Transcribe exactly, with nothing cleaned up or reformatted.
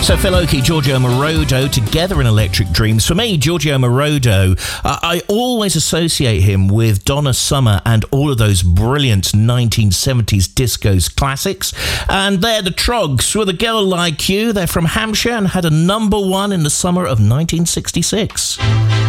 So Phil Oakey, Giorgio Moroder, together in Electric Dreams. For me, Giorgio Moroder, uh, I always associate him with Donna Summer and all of those brilliant nineteen seventies discos classics. And they're the Trogs with A Girl Like You. They're from Hampshire and had a number one in the summer of nineteen sixty-six.